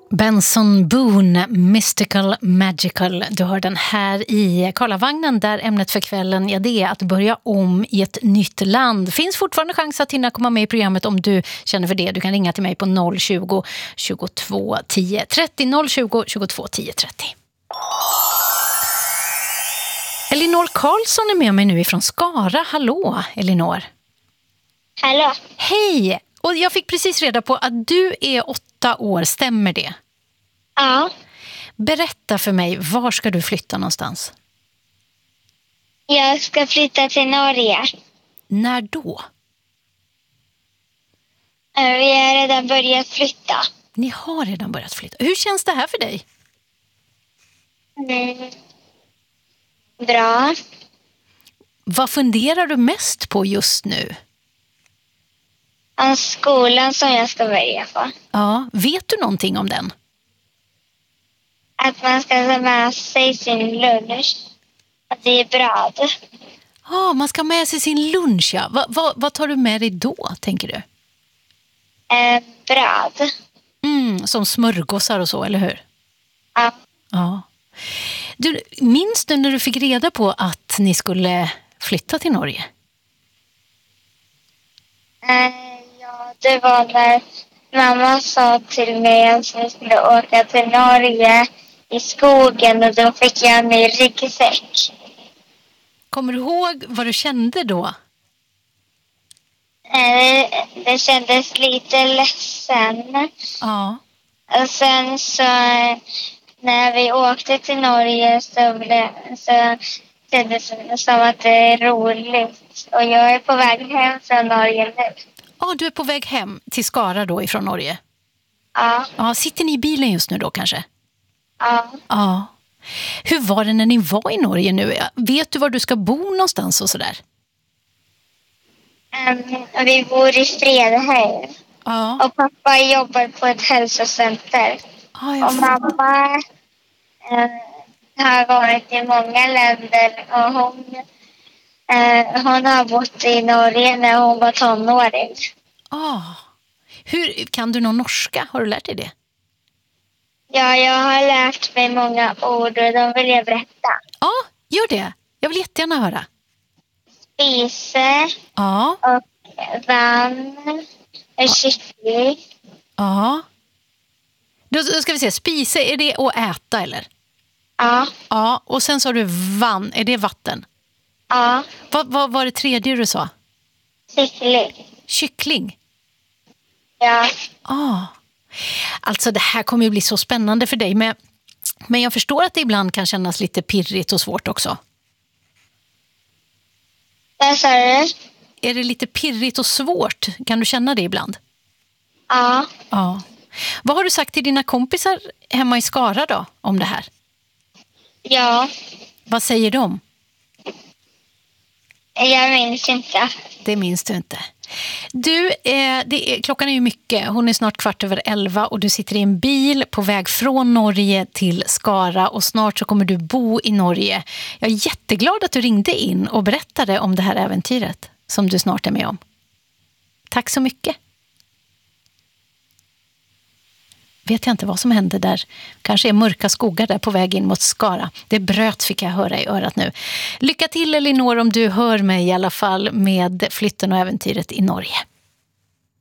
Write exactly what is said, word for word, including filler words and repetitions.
Benson Boone, Mystical Magical. Du hör den här i Karlavagnen där ämnet för kvällen ja, det är att börja om i ett nytt land. Finns fortfarande chans att hinna komma med i programmet om du känner för det. Du kan ringa till mig på noll tjugo, tjugotvå, tio, trettio noll tjugo, tjugotvå, tio, trettio. Elinor Karlsson är med mig nu ifrån Skara. Hallå, Elinor. Hallå. Hej! Och jag fick precis reda på att du är åtta år, stämmer det? Ja. Berätta för mig, var ska du flytta någonstans? Jag ska flytta till Norge. När då? Vi har redan börjat flytta. Ni har redan börjat flytta. Hur känns det här för dig? Mm. Bra. Vad funderar du mest på just nu? Om skolan som jag ska börja på. Ja, vet du någonting om den? Att man ska ta med sig sin lunch. Att det är bröd. Ja, man ska ha med sig sin lunch, ja. Va, va, vad tar du med dig då, tänker du? Eh, bröd. Mm, som smörgåsar och så, eller hur? Ja. Ja. Du, minns du när du fick reda på att ni skulle flytta till Norge? Eh, ja, det var när mamma sa till mig att vi skulle åka till Norge i skogen och då fick jag min ryggsäck. Kommer du ihåg vad du kände då? Eh, det kändes lite ledsen. Ja. Och sen så när vi åkte till Norge så, blev, så kändes det som att det är roligt. Och jag är på väg hem från Norge nu. Ja, du är på väg hem till Skara då ifrån Norge. Ja. Ja, sitter ni i bilen just nu då kanske? Ja. Ja. Hur var det när ni var i Norge nu? Vet du var du ska bo någonstans och sådär? Um, vi bor i Fredheim. Ja. Och pappa jobbar på ett hälsocenter. Ja, jag och mamma uh, har varit i många länder. Och hon, uh, hon har bott i Norge när hon var tonåring. Ah. Hur, kan du någon norska? Har du lärt dig det? Ja, jag har lärt mig många ord och de vill jag berätta. Ja, gör det. Jag vill jättegärna höra. Spise Ja. och vann och kyckling. Ja. Då, då ska vi se, spise, är det att äta eller? Ja. Ja, och sen sa du vann, är det vatten? Ja. Vad, vad var det tredje du sa? Kyckling. Kyckling? Ja. Ah. Alltså det här kommer ju bli så spännande för dig, men, men jag förstår att det ibland kan kännas lite pirrigt och svårt också. Vad sa du? Är det lite pirrigt och svårt? Kan du känna det ibland? Ja. Ja. Vad har du sagt till dina kompisar hemma i Skara då om det här? Ja. Vad säger de? Jag minns inte. Det minns du inte. Du, eh, det är, klockan är ju mycket. Hon är snart kvart över elva och du sitter i en bil på väg från Norge till Skara och snart så kommer du bo i Norge. Jag är jätteglad att du ringde in och berättade om det här äventyret som du snart är med om. Tack så mycket. Vet jag inte vad som hände där. Kanske är mörka skogar där på väg in mot Skara. Det bröt fick jag höra i örat nu. Lycka till Elinor om du hör mig i alla fall med flytten och äventyret i Norge.